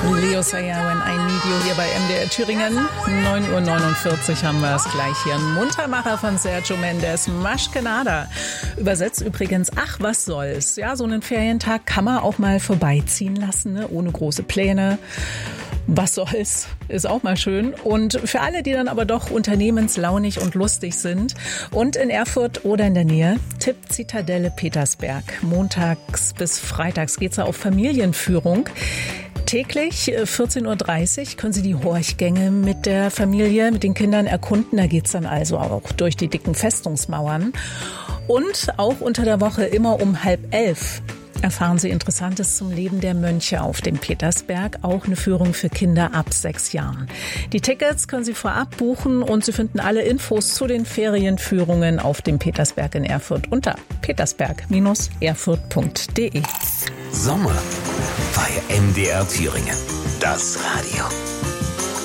Leo Sayer, When I Need You, hier bei MDR Thüringen. 9:49 Uhr haben wir es gleich hier. Ein Muntermacher von Sergio Mendes, Más que nada. Übersetzt übrigens, ach, was soll's. Ja, so einen Ferientag kann man auch mal vorbeiziehen lassen, ne? Ohne große Pläne. Was soll's, ist auch mal schön. Und für alle, die dann aber doch unternehmenslaunig und lustig sind und in Erfurt oder in der Nähe, Tipp Zitadelle Petersberg. Montags bis freitags geht's da auf Familienführung. Täglich 14:30 Uhr können Sie die Horchgänge mit der Familie, mit den Kindern erkunden. Da geht's dann also auch durch die dicken Festungsmauern. Und auch unter der Woche immer um 10:30 erfahren Sie Interessantes zum Leben der Mönche auf dem Petersberg. Auch eine Führung für Kinder ab 6 Jahren. Die Tickets können Sie vorab buchen und Sie finden alle Infos zu den Ferienführungen auf dem Petersberg in Erfurt unter petersberg-erfurt.de. Sommer bei MDR Thüringen. Das Radio.